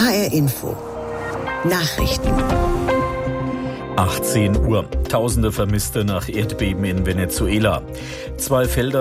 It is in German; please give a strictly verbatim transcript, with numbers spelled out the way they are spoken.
H R Info. Nachrichten. achtzehn Uhr. Tausende Vermisste nach Erdbeben in Venezuela. Zwei Felder